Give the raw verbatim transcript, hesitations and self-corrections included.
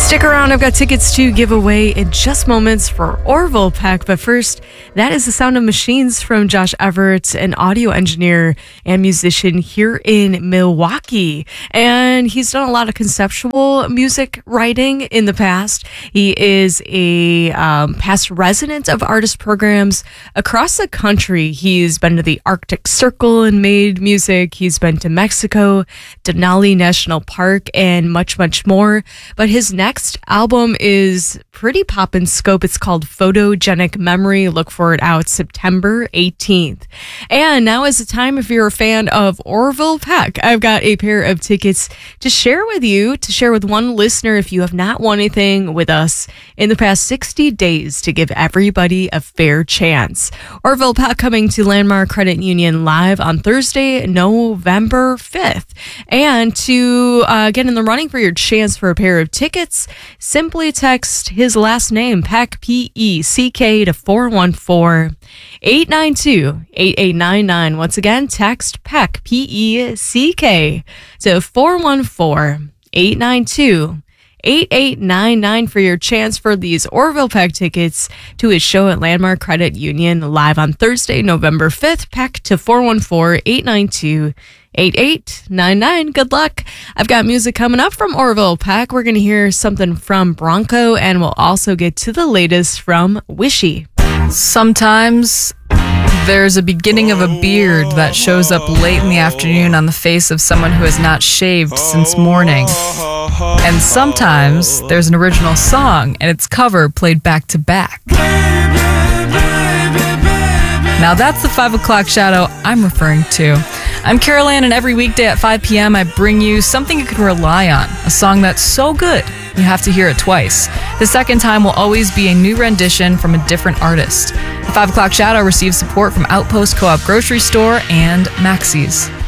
Stick around, I've got tickets to give away in just moments for Orville Peck. But first, that is the sound of Machines from Josh Everett, an audio engineer and musician here in Milwaukee. And he's done a lot of conceptual music writing in the past. He is a um, past resident of artist programs across the country. He's been to the Arctic Circle and made music. He's been to Mexico, Denali National Park, and much, much more. But his next album is pretty pop in scope. It's called Photogenic Memory. Look for it out September eighteenth. And now is the time if you're a fan of Orville Peck. I've got a pair of tickets to share with you, to share with one listener if you have not won anything with us in the past sixty days, to give everybody a fair chance. Orville Peck coming to Landmark Credit Union live on Thursday, November fifth. And to uh, get in the running for your chance for a pair of tickets, simply text his last name, Peck, P E C K, to four one four, eight nine two, eight eight nine nine. Once again, text Peck, P E C K, to four one four, eight nine two, eight eight nine nine for your chance for these Orville Peck tickets to his show at Landmark Credit Union live on Thursday, November fifth. Peck to four one four, eight nine two, eight eight nine nine. Good luck. I've got music coming up from Orville Peck. We're going to hear something from Bronco, and we'll also get to the latest from Wishy. Sometimes there's a beginning of a beard that shows up late in the afternoon on the face of someone who has not shaved since morning. And sometimes there's an original song and its cover played back to back. Now that's the five o'clock shadow I'm referring to. I'm Carol Ann, and every weekday at five p.m. I bring you something you can rely on, a song that's so good you have to hear it twice. The second time will always be a new rendition from a different artist. The five o'clock shadow receives support from Outpost Co-op Grocery Store and Maxey's.